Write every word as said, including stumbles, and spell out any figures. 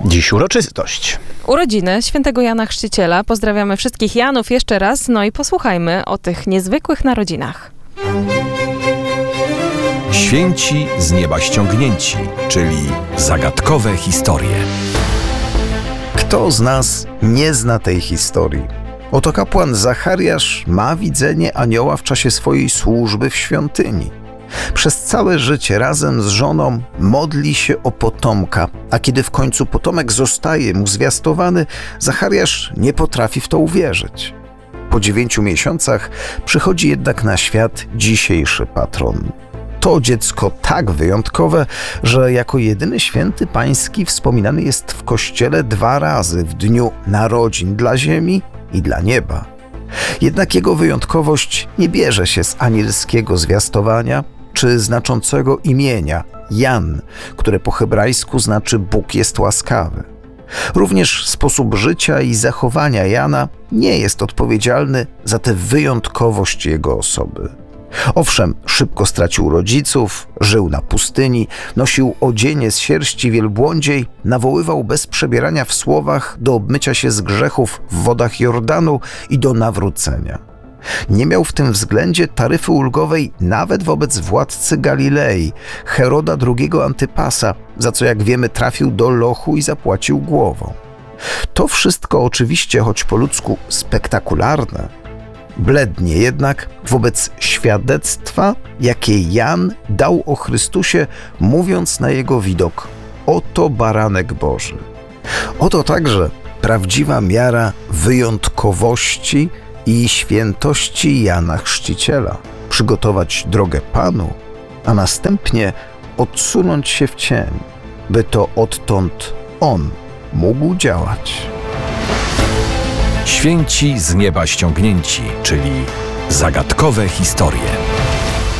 Dziś uroczystość. Urodziny świętego Jana Chrzciciela. Pozdrawiamy wszystkich Janów jeszcze raz, no i posłuchajmy o tych niezwykłych narodzinach. Święci z nieba ściągnięci, czyli zagadkowe historie. Kto z nas nie zna tej historii? Oto kapłan Zachariasz ma widzenie anioła w czasie swojej służby w świątyni. Przez całe życie razem z żoną modli się o potomka, a kiedy w końcu potomek zostaje mu zwiastowany, Zachariasz nie potrafi w to uwierzyć. Po dziewięciu miesiącach przychodzi jednak na świat dzisiejszy patron. To dziecko tak wyjątkowe, że jako jedyny święty pański wspominany jest w kościele dwa razy w dniu narodzin dla ziemi i dla nieba. Jednak jego wyjątkowość nie bierze się z anielskiego zwiastowania czy znaczącego imienia Jan, które po hebrajsku znaczy Bóg jest łaskawy. Również sposób życia i zachowania Jana nie jest odpowiedzialny za tę wyjątkowość jego osoby. Owszem, szybko stracił rodziców, żył na pustyni, nosił odzienie z sierści wielbłądziej, nawoływał bez przebierania w słowach do obmycia się z grzechów w wodach Jordanu i do nawrócenia. Nie miał w tym względzie taryfy ulgowej nawet wobec władcy Galilei, Heroda drugiego Antypasa, za co jak wiemy trafił do lochu i zapłacił głową. To wszystko oczywiście, choć po ludzku spektakularne, blednie jednak wobec świadectwa, jakie Jan dał o Chrystusie, mówiąc na jego widok: oto baranek Boży. Oto także prawdziwa miara wyjątkowości i świętości Jana Chrzciciela. Przygotować drogę Panu, a następnie odsunąć się w cień, by to odtąd On mógł działać. Święci z nieba ściągnięci, czyli zagadkowe historie.